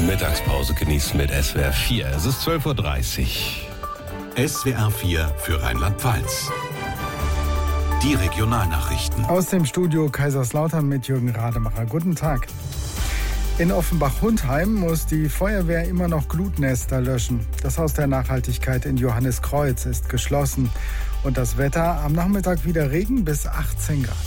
Mittagspause genießen mit SWR 4. Es ist 12.30 Uhr. SWR 4 für Rheinland-Pfalz. Die Regionalnachrichten. Aus dem Studio Kaiserslautern mit Jürgen Rademacher. Guten Tag. In Offenbach-Hundheim muss die Feuerwehr immer noch Glutnester löschen. Das Haus der Nachhaltigkeit in Johanniskreuz ist geschlossen. Und das Wetter am Nachmittag wieder Regen bis 18 Grad.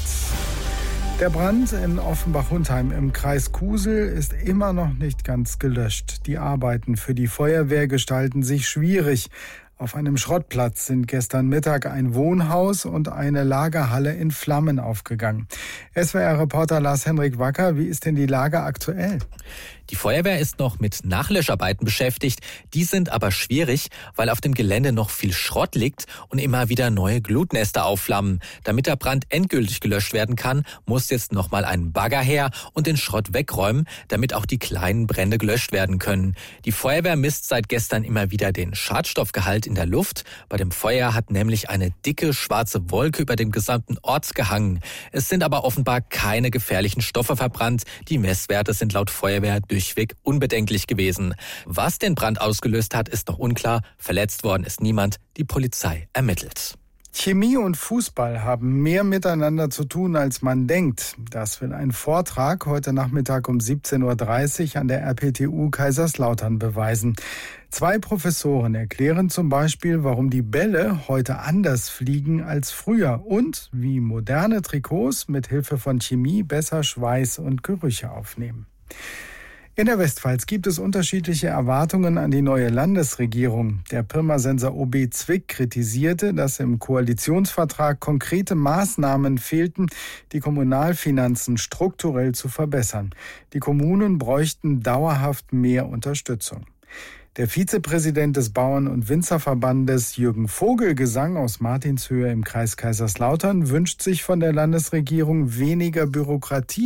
Der Brand in Offenbach-Hundheim im Kreis Kusel ist immer noch nicht ganz gelöscht. Die Arbeiten für die Feuerwehr gestalten sich schwierig. Auf einem Schrottplatz sind gestern Mittag ein Wohnhaus und eine Lagerhalle in Flammen aufgegangen. SWR-Reporter Lars-Henrik Wacker, wie ist denn die Lage aktuell? Die Feuerwehr ist noch mit Nachlöscharbeiten beschäftigt. Die sind aber schwierig, weil auf dem Gelände noch viel Schrott liegt und immer wieder neue Glutnester aufflammen. Damit der Brand endgültig gelöscht werden kann, muss jetzt nochmal ein Bagger her und den Schrott wegräumen, damit auch die kleinen Brände gelöscht werden können. Die Feuerwehr misst seit gestern immer wieder den Schadstoffgehalt in der Luft. Bei dem Feuer hat nämlich eine dicke schwarze Wolke über dem gesamten Ort gehangen. Es sind aber offenbar keine gefährlichen Stoffe verbrannt. Die Messwerte sind laut Feuerwehr durchweg unbedenklich gewesen. Was den Brand ausgelöst hat, ist noch unklar. Verletzt worden ist niemand. Die Polizei ermittelt. Chemie und Fußball haben mehr miteinander zu tun, als man denkt. Das will ein Vortrag heute Nachmittag um 17.30 Uhr an der RPTU Kaiserslautern beweisen. 2 Professoren erklären zum Beispiel, warum die Bälle heute anders fliegen als früher und wie moderne Trikots mit Hilfe von Chemie besser Schweiß und Gerüche aufnehmen. In der Westpfalz gibt es unterschiedliche Erwartungen an die neue Landesregierung. Der Pirmasenser OB Zwick kritisierte, dass im Koalitionsvertrag konkrete Maßnahmen fehlten, die Kommunalfinanzen strukturell zu verbessern. Die Kommunen bräuchten dauerhaft mehr Unterstützung. Der Vizepräsident des Bauern- und Winzerverbandes Jürgen Vogelgesang aus Martinshöhe im Kreis Kaiserslautern wünscht sich von der Landesregierung weniger Bürokratie